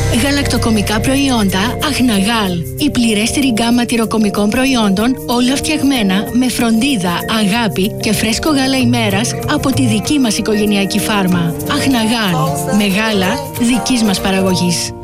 Γαλακτοκομικά προϊόντα Αχναγάλ. Η πληρέστερη γκάμα τυροκομικών προϊόντων, όλα φτιαγμένα με φροντίδα, αγάπη και φρέσκο γάλα ημέρας από τη δική μας οικογενειακή φάρμα. Αχναγάλ. Με γάλα δικής μας παραγωγής.